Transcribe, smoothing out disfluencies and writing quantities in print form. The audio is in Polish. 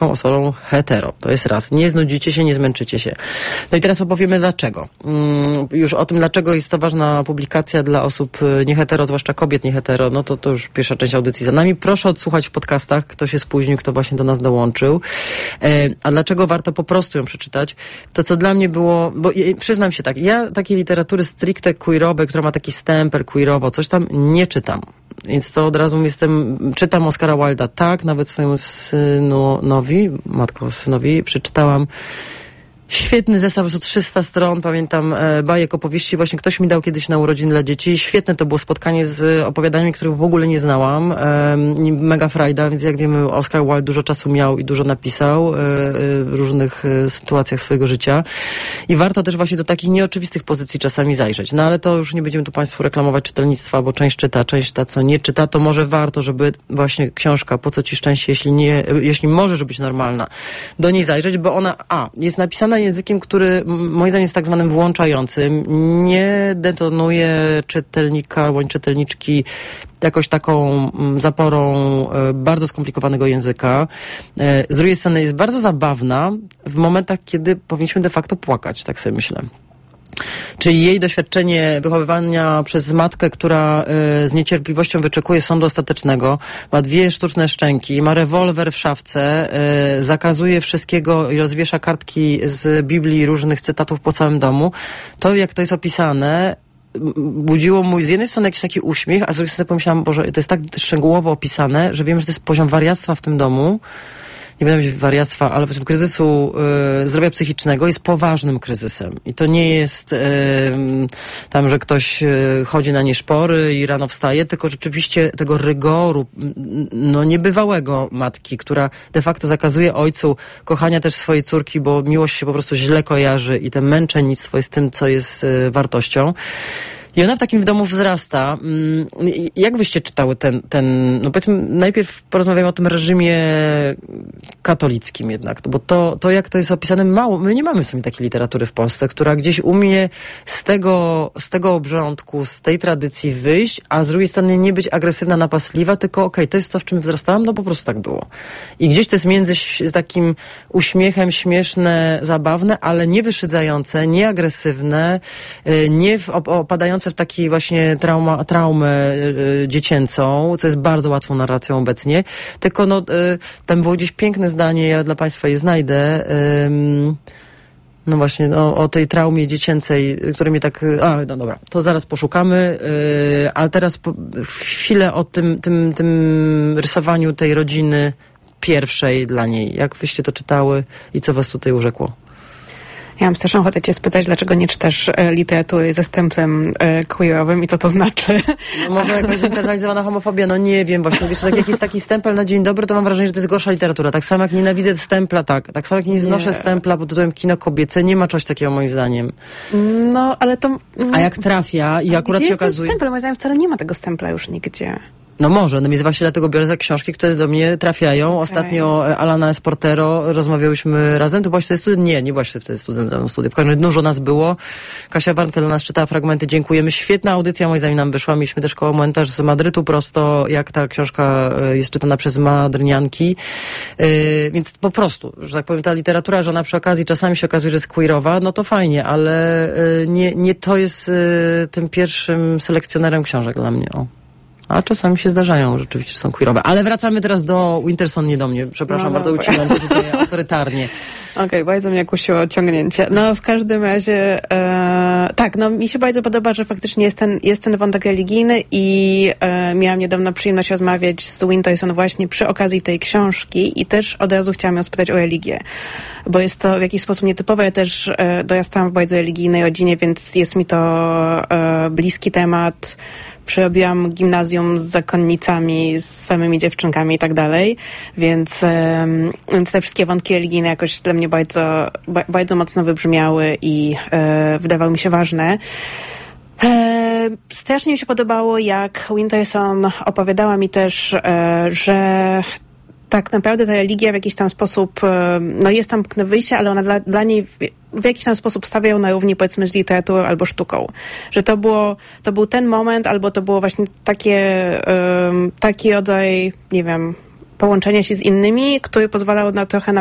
osobą hetero. To jest raz. Nie znudzicie się, nie zmęczycie się. No i teraz opowiemy dlaczego. Już o tym, dlaczego jest to ważna publikacja dla osób niehetero, zwłaszcza kobiet niehetero, no to już pierwsza część audycji za nami. Proszę odsłuchać w podcastach, kto się spóźnił, kto właśnie do nas dołączył. A dlaczego warto po prostu ją przeczytać? To, co dla mnie było, bo przyznam się tak, ja takiej literatury stricte queerowej, która ma taki stempel queerowo, coś tam nie czytam. Więc to od razu czytam Oscara Wilda, tak, nawet swojemu synowi przeczytałam świetny zestaw, po prostu 300 stron, pamiętam, bajek, opowieści. Właśnie ktoś mi dał kiedyś na urodziny dla dzieci. Świetne to było spotkanie z opowiadaniami, których w ogóle nie znałam. Mega frajda, więc jak wiemy, Oscar Wilde dużo czasu miał i dużo napisał w różnych sytuacjach swojego życia. I warto też właśnie do takich nieoczywistych pozycji czasami zajrzeć. No ale to już nie będziemy tu Państwu reklamować czytelnictwa, bo część czyta, co nie czyta, to może warto, żeby właśnie książka Po co ci szczęście, jeśli możesz być normalna, do niej zajrzeć, bo ona jest napisana językiem, który moim zdaniem jest tak zwanym włączającym, nie detonuje czytelnika bądź czytelniczki jakoś taką zaporą bardzo skomplikowanego języka. Z drugiej strony jest bardzo zabawna w momentach, kiedy powinniśmy de facto płakać, tak sobie myślę. Czyli jej doświadczenie wychowywania przez matkę, która z niecierpliwością wyczekuje sądu ostatecznego, ma 2 sztuczne szczęki, ma rewolwer w szafce, zakazuje wszystkiego i rozwiesza kartki z Biblii, różnych cytatów po całym domu. To, jak to jest opisane, budziło mój z jednej strony jakiś taki uśmiech, a z drugiej strony pomyślałam, Boże, to jest tak szczegółowo opisane, że wiem, że to jest poziom wariactwa w tym domu. Nie będę mówić wariactwa, ale kryzysu zdrowia psychicznego jest poważnym kryzysem. I to nie jest tam, że ktoś chodzi na nieszpory i rano wstaje, tylko rzeczywiście tego rygoru, niebywałego matki, która de facto zakazuje ojcu kochania też swojej córki, bo miłość się po prostu źle kojarzy i to męczennictwo jest tym, co jest wartością. I ona w takim domu wzrasta. Jak wyście czytały powiedzmy, najpierw porozmawiamy o tym reżimie katolickim jednak, bo to jak to jest opisane, my nie mamy w sumie takiej literatury w Polsce, która gdzieś umie z tego obrządku, z tej tradycji wyjść, a z drugiej strony nie być agresywna, napastliwa, tylko to jest to, w czym wzrastałam, po prostu tak było. I gdzieś to jest między takim uśmiechem, śmieszne, zabawne, ale nie wyszydzające, nie agresywne, nie opadające w takiej właśnie traumę dziecięcą, co jest bardzo łatwą narracją obecnie. Tylko tam było gdzieś piękne zdanie, ja dla Państwa je znajdę, właśnie o tej traumie dziecięcej, które mnie tak... dobra, to zaraz poszukamy, ale teraz chwilę o tym rysowaniu tej rodziny pierwszej dla niej. Jak wyście to czytały i co was tutaj urzekło? Ja mam straszną ochotę cię spytać, dlaczego nie czytasz literatury ze stemplem queerowym i co to znaczy? Może jakaś zinternalizowana homofobia, nie wiem, właśnie wiesz, jak jest taki stempel na dzień dobry, to mam wrażenie, że to jest gorsza literatura. Tak samo jak nienawidzę stempla, tak samo jak nie znoszę stempla pod tytułem kino kobiece, nie ma czegoś takiego moim zdaniem. Ale to... A jak trafia i akurat się okazuje... Stempel? Moim zdaniem wcale nie ma tego stempla już nigdzie. Może, więc właśnie dlatego biorę za książki, które do mnie trafiają. Ostatnio Alana Esportero, rozmawiałyśmy razem. To byłaś wtedy student? Nie byłaś wtedy studentem. W każdym razie dużo nas było. Kasia Warnke dla nas czytała fragmenty. Dziękujemy. Świetna audycja, moim zdaniem, nam wyszła. Mieliśmy też komentarz z Madrytu prosto, jak ta książka jest czytana przez madrynianki. Więc po prostu, że tak powiem, ta literatura, że ona przy okazji czasami się okazuje, że jest queerowa, to fajnie, ale nie to jest tym pierwszym selekcjonerem książek dla mnie. A czasami się zdarzają, rzeczywiście są queerowe. Ale wracamy teraz do Winterson, nie do mnie. Przepraszam, bardzo uciąłem to tutaj autorytarnie. Okej, bardzo mnie kusiło ciągnięcie. W każdym razie mi się bardzo podoba, że faktycznie jest ten wątek religijny i miałam niedawno przyjemność rozmawiać z Winterson właśnie przy okazji tej książki i też od razu chciałam ją spytać o religię, bo jest to w jakiś sposób nietypowe. Ja też dorastałam w bardzo religijnej rodzinie, więc jest mi to bliski temat. Przerobiłam gimnazjum z zakonnicami, z samymi dziewczynkami i tak dalej, więc te wszystkie wątki religijne jakoś dla mnie bardzo, bardzo mocno wybrzmiały i wydawały mi się ważne. Strasznie mi się podobało, jak Winterson opowiadała mi też, że tak naprawdę ta religia w jakiś tam sposób, jest tam punkt wyjścia, ale ona dla niej w jakiś tam sposób stawia ją na równi, powiedzmy, z literaturą albo sztuką. Że to był ten moment, albo to było właśnie taki rodzaj, nie wiem, połączenia się z innymi, który pozwalał trochę na